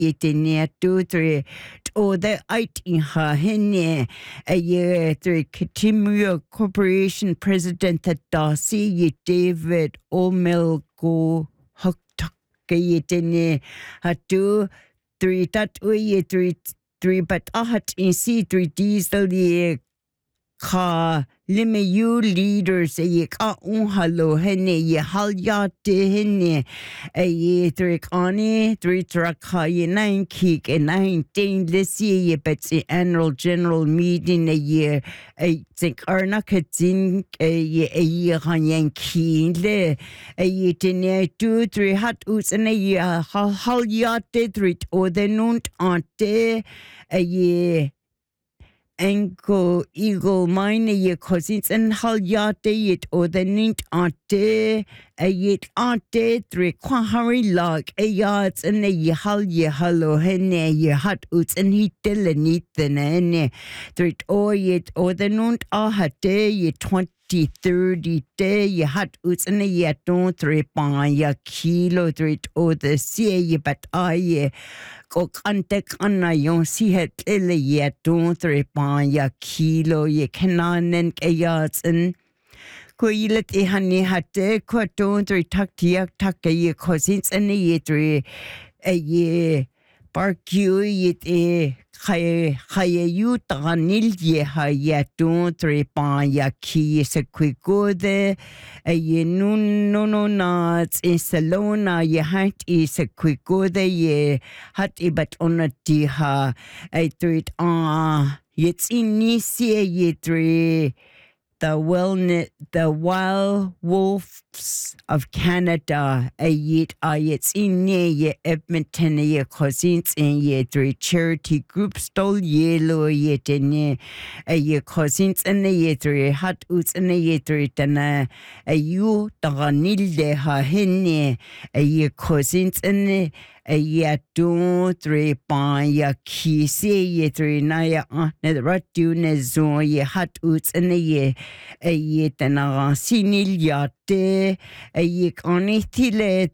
yetenia tutre o the ait in ha hene a year three Kitimio Corporation President at Darcy ye David Omelgo Hoktak yetene hatu three tat ye three but ahat in C three diesel ye ka lime you leaders ye ka halo hene ye halyate hene ye trick ani three traka ye 9 kick and 19 this year but the annual general meeting a year I think arna katin ye hanyan kile ye tene 2 3 hat us and ye halyate three or the nunt ante ye Enko Eagle mine ye cousins and halyate it or the nint ante a yet ante three quahari log a yards and a halye hallo hene ye hat uts and he delanit the nene three or yet or the nunt ahate ye 30 day ye hat uts and a yet don't three pa ya kilo three or the sea ye but I Kok antek anna yon si het ele ye don tre pan ya kilo ye kenanen ke yards en ko ilet e hani hatte ko don tre tak ye cousins en ye tre ye barkyu ye khaye yu tanil ye ha ye don tre pan ya ki se kwigode ye no nats in Salona ye hat is a kwigode ye hat ibat on a diha I treat it's in nisi ye tre the wild wolves of Canada a yet it's in ye Edmonton ye cousins in ye three charity group stole yellow yet in ye cousins and ye three hat uts and ye three tana a you taganil de ha hene a ye cousins and a ye two three pan ya kise ye three na ya ne ratu ne zo ye hat uts and ye tana sinil yate a ye kanitile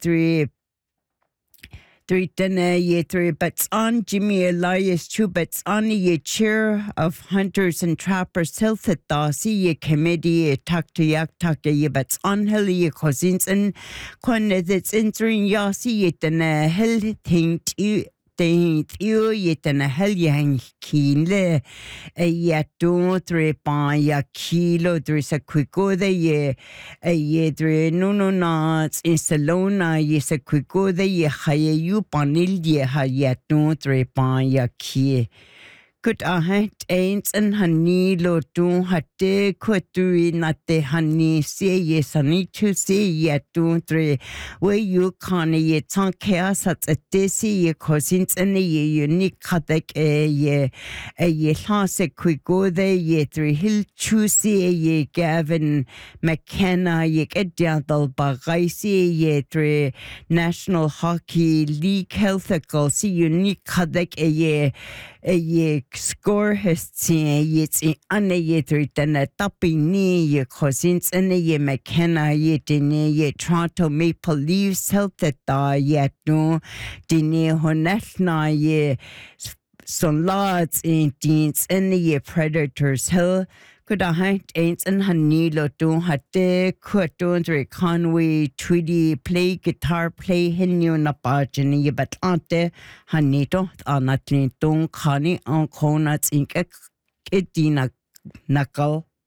three tana ye three bets on Jimmy Elias two bets on ye chair of hunters and trappers health at Darcy ye committee tak to yak tak ye bets on hell ye cousins and when it's entering yasi ye tana hell thing you yet and a hell yang keenle a yet don't three pan ya kilo there's a quick go the ye three no nuts in Salona yes a quick go the ye haya you panil ye ha yet don't three pan ya ki Good ahet ain't and honey lo do hatte kutui nate honey say yes honey to say yet don't three where you can ye tank chaos at a desi ye cousins and ye unique katek ye lase quick go there ye three hill choose ye Gavin McKenna ye get down the bagaisi ye three National Hockey League healthical see unique katek ye score has seen it's in anayeter than a tapini ye cousins and ye McKenna ye dine ye Toronto Maple Leafs health that yet no dine honestna ye some lads in teens and ye predators hell could a hunt ain't and honey lo do hatte kuaton Conway Tweedy play guitar play henyo na pagini but ante hanito anatlin don kani on conats ink edina knuckle